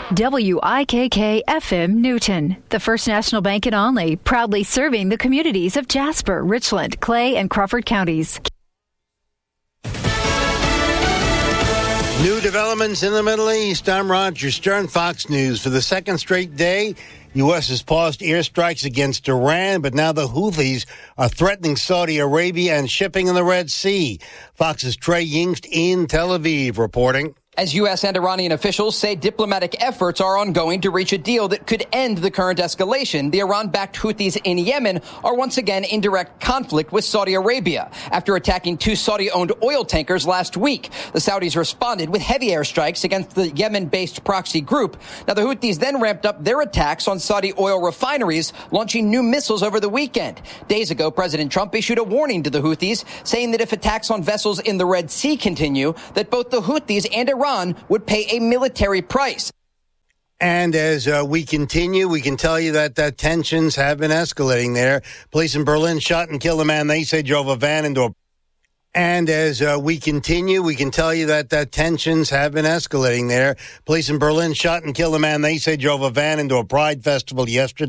WIKK FM Newton, the First National Bank in Olney, proudly serving the communities of Jasper, Richland, Clay, and Crawford counties. New developments in the Middle East. I'm Roger Stern, Fox News. For the second straight day, U.S. has paused airstrikes against Iran, but now the Houthis are threatening Saudi Arabia and shipping in the Red Sea. Fox's Trey Yingst in Tel Aviv reporting. As U.S. and Iranian officials say diplomatic efforts are ongoing to reach a deal that could end the current escalation, the Iran-backed Houthis in Yemen are once again in direct conflict with Saudi Arabia. After attacking two Saudi-owned oil tankers last week, the Saudis responded with heavy airstrikes against the Yemen-based proxy group. Now, the Houthis then ramped up their attacks on Saudi oil refineries, launching new missiles over the weekend. Days ago, President Trump issued a warning to the Houthis, saying that if attacks on vessels in the Red Sea continue, that both the Houthis and Iran would pay a military price. And as we continue, we can tell you that tensions have been escalating there. Police in Berlin shot and killed a man they say drove a van into a... And as we continue, we can tell you that tensions have been escalating there. Police in Berlin shot and killed a man they say drove a van into a pride festival yesterday.